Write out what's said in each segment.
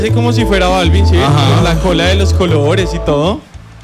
Así como si fuera Balvin, ¿sí? Con la cola de los colores y todo.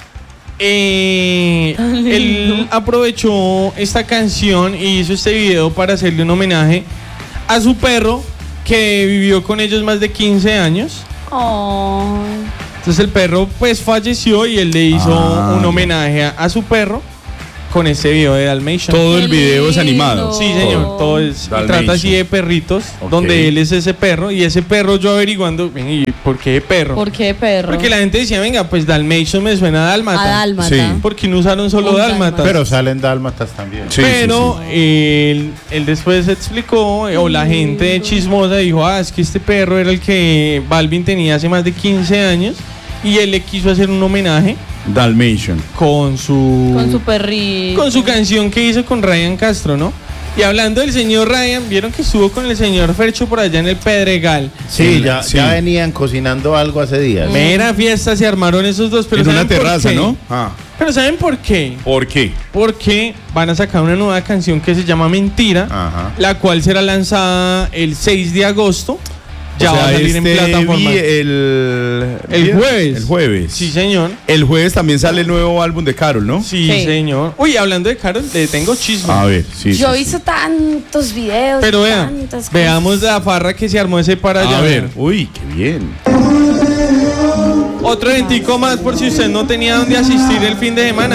Él aprovechó esta canción y hizo este video para hacerle un homenaje a su perro que vivió con ellos más de 15 años. Oh. Entonces el perro pues falleció y él le hizo un homenaje a su perro con este video de Dalmatian. Todo el video es animado. Sí, señor, todo es. Y trata así de perritos, donde él es ese perro. Y ese perro yo averiguando, ¿y por qué perro? ¿Por qué perro? Porque la gente decía, venga, pues Dalmatian me suena a dálmata. A dálmata. Sí. ¿Por qué no usaron solo dálmatas? Pero salen dálmatas también. Sí, Pero él después explicó, o la gente chismosa dijo, es que este perro era el que Balvin tenía hace más de 15 años. Y él le quiso hacer un homenaje Dalmatian. con su perrito. con su canción que hizo con Ryan Castro, ¿no? Y hablando del señor Ryan, vieron que estuvo con el señor Fercho por allá en el Pedregal. Sí, ya venían cocinando algo hace días. Mera fiesta se armaron esos dos, pero En una ¿saben por terraza, qué? ¿no? Pero ¿saben por qué? ¿Por qué? Porque van a sacar una nueva canción que se llama Mentira, la cual será lanzada el 6 de agosto. Ya va a salir en plataformas. El jueves. El jueves. Sí, señor. El jueves también sale el nuevo álbum de Karol, ¿no? Sí, señor. Uy, hablando de Karol, le tengo chisme. A ver, Yo he visto tantos videos. Pero veamos la farra que se armó ese para allá. A ver, uy, qué bien. Otro eventico más por si usted no tenía dónde asistir el fin de semana.